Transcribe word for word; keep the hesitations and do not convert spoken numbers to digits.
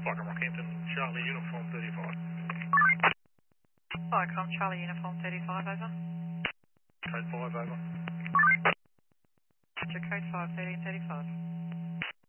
Viacom Rockhampton, Charlie Uniform thirty-five. Viacom, Charlie Uniform thirty-five, over. Code five, over. Code five, thirteen thirty-five.